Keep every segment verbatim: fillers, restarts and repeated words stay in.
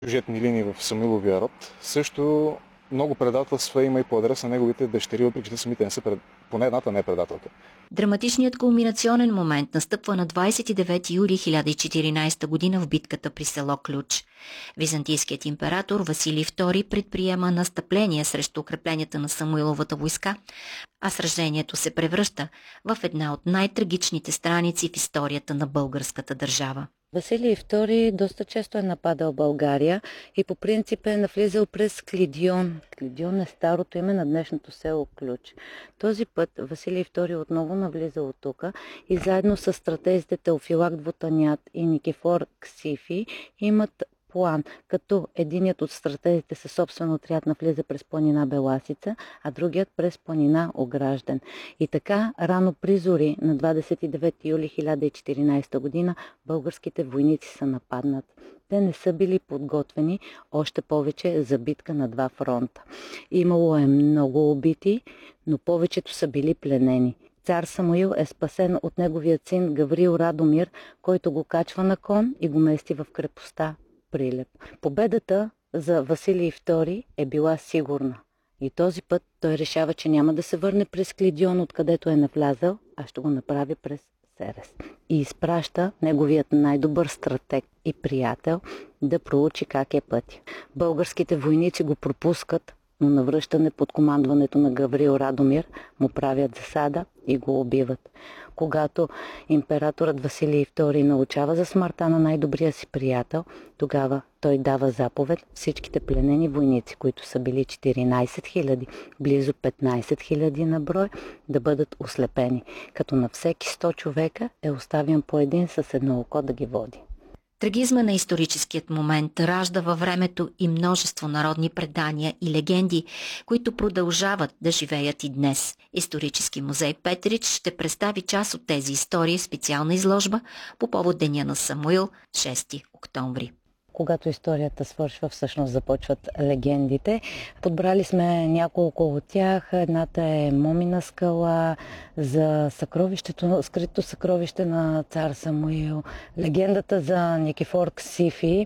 сюжетни линии в Самуиловия род. Също много предателства има и по адрес на неговите дъщери, въпреки че самите не са пред... поне едната не е предателка. Драматичният кулминационен момент настъпва на двадесет и девети юли хиляда и четиринадесета година в битката при село Ключ. Византийският император Василий втори предприема настъпление срещу укрепленията на Самуиловата войска, а сражението се превръща в една от най-трагичните страници в историята на българската държава. Василий втори доста често е нападал България и по принцип е навлизал през Клидион. Клидион е старото име на днешното село Ключ. Този път Василий втори отново навлиза от тук и заедно с стратезите Теофилак Вотанят и Никифор Ксифи имат план, като единият от стратезите със собствен отряд навлиза през планина Беласица, а другият през планина Огражден. И така, рано при зори на двадесет и девети юли хиляда и четиринадесета година българските войници са нападнат. Те не са били подготвени, още повече за битка на два фронта. Имало е много убити, но повечето са били пленени. Цар Самуил е спасен от неговият син Гаврил Радомир, който го качва на кон и го мести в крепостта Прилеп. Победата за Василий втори е била сигурна и този път той решава, че няма да се върне през Клидион, откъдето е навлязал, а ще го направи през Серес. И изпраща неговият най-добър стратег и приятел да проучи как е пътя. Българските войници го пропускат, но на връщане под командването на Гаврил Радомир му правят засада и го убиват. Когато императорът Василий втори научава за смъртта на най-добрия си приятел, тогава той дава заповед всичките пленени войници, които са били четиринадесет хиляди, близо петнадесет хиляди на брой, да бъдат ослепени, като на всеки сто човека е оставен по един с едно око да ги води. Трагизма на историческият момент ражда във времето и множество народни предания и легенди, които продължават да живеят и днес. Исторически музей Петрич ще представи част от тези истории в специална изложба по повод Деня на Самуил, шести октомври. Когато историята свършва, всъщност започват легендите. Подбрали сме няколко от тях. Едната е Момина скала, за съкровището, скрито съкровище на цар Самуил, легендата за Никифор Ксифи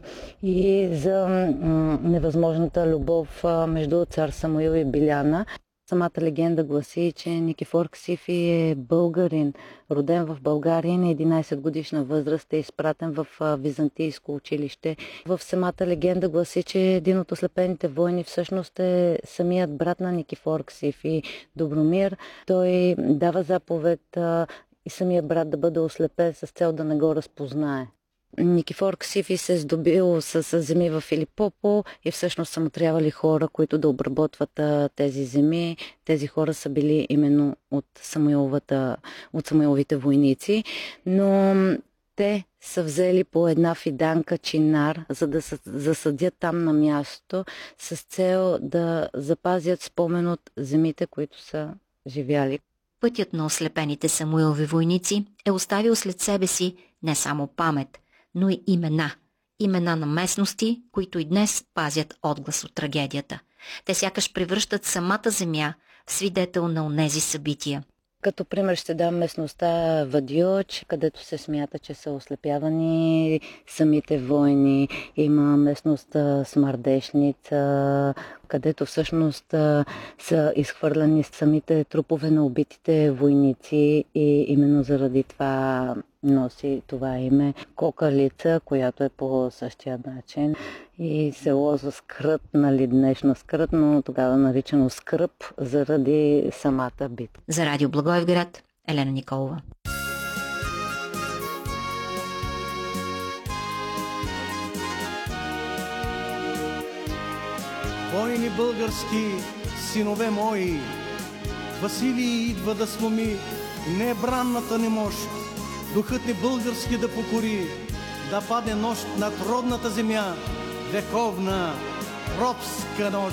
и за м- невъзможната любов между цар Самуил и Биляна. Самата легенда гласи, че Никифор Ксифи е българин, роден в България, на единадесет годишна възраст е изпратен в византийско училище. В самата легенда гласи, че един от ослепените войни всъщност е самият брат на Никифор Ксифи, Добромир. Той дава заповед и самият брат да бъде ослепен с цел да не го разпознае. Никифор Ксифи се е здобил с, с земи в Филипопо и всъщност са му трябвали хора, които да обработват а, тези земи. Тези хора са били именно от, Самуиловата, от Самуиловите войници, но те са взели по една фиданка чинар, за да се засадят там на място с цел да запазят спомен от земите, които са живяли. Пътят на ослепените Самуилови войници е оставил след себе си не само памет, но и имена. Имена на местности, които и днес пазят отглас от трагедията. Те сякаш превръщат самата земя в свидетел на онези събития. Като пример ще дам местността Вадиоч, където се смята, че са ослепявани самите войни. Има местността Смърдешница, където всъщност са изхвърляни самите трупове на убитите войници и именно заради това носи това име. Кокалица, която е по същия начин. И село за Скрът, нали, днешна Скрът, но тогава наричано Скръб заради самата битка. За Радио Благоевград, Елена Николова. Войни български, синове мои, Василий идва да сломи небранната ни мощ, духът ни български да покори, да падне нощ над родната земя, вековна робска нощ.